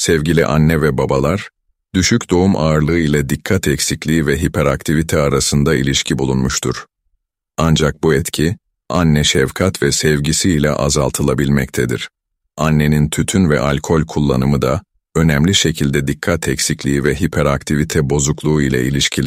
Sevgili anne ve babalar, düşük doğum ağırlığı ile dikkat eksikliği ve hiperaktivite arasında ilişki bulunmuştur. Ancak bu etki, anne şefkat ve sevgisi ile azaltılabilmektedir. Annenin tütün ve alkol kullanımı da önemli şekilde dikkat eksikliği ve hiperaktivite bozukluğu ile ilişkili.